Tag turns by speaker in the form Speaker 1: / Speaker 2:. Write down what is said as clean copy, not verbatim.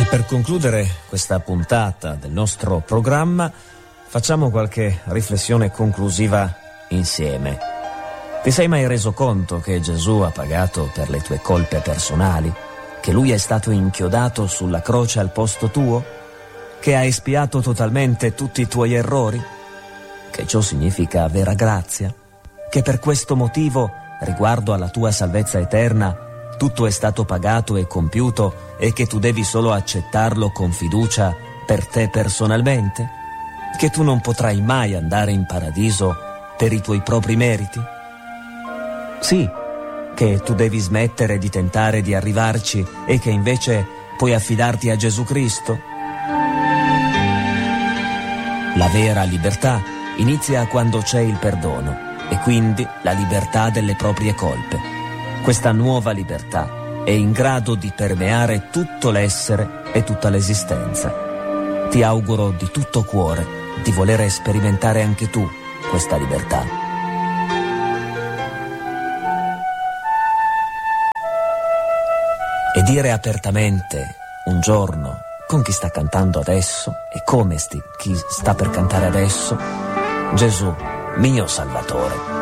Speaker 1: Per concludere questa puntata del nostro programma, facciamo qualche riflessione conclusiva insieme. Ti sei mai reso conto che Gesù ha pagato per le tue colpe personali? Che Lui è stato inchiodato sulla croce al posto tuo? Che ha espiato totalmente tutti i tuoi errori? Che ciò significa vera grazia? Che per questo motivo, riguardo alla tua salvezza eterna, tutto è stato pagato e compiuto e che tu devi solo accettarlo con fiducia per te personalmente? Che tu non potrai mai andare in paradiso per i tuoi propri meriti? Sì, che tu devi smettere di tentare di arrivarci e che invece puoi affidarti a Gesù Cristo? La vera libertà inizia quando c'è il perdono e quindi la libertà delle proprie colpe. Questa nuova libertà è in grado di permeare tutto l'essere e tutta l'esistenza. Ti auguro di tutto cuore di volere sperimentare anche tu questa libertà. E dire apertamente un giorno con chi sta cantando adesso e come chi sta per cantare adesso: Gesù, mio Salvatore.